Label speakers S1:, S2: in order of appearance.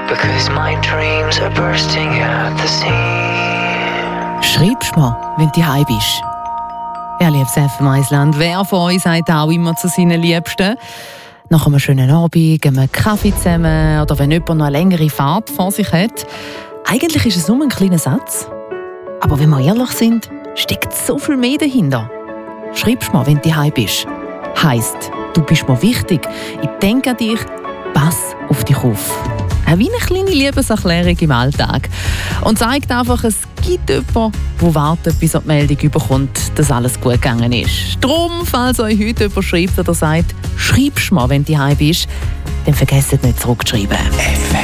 S1: because my dreams are bursting at the seams.
S2: Schreibst mir, wenn du heim bist. Ja, liebes FM Island, wer von euch sagt auch immer zu seinen Liebsten? Nach einem schönen Abend, einem Kaffee zusammen oder wenn jemand noch eine längere Fahrt vor sich hat. Eigentlich ist es nur ein kleiner Satz. Aber wenn wir ehrlich sind, steckt so viel mehr dahinter. Schreibst mir, wenn du heim bist. Heisst, du bist mir wichtig. Ich denke an dich, pass auf dich auf. Wie eine kleine Liebeserklärung im Alltag. Und zeigt einfach, es gibt jemanden, der wartet, bis er die Meldung bekommt, dass alles gut gegangen ist. Darum, falls euch heute jemand schreibt oder sagt, schreibst mir, wenn du heim bist, dann vergesst nicht zurückzuschreiben.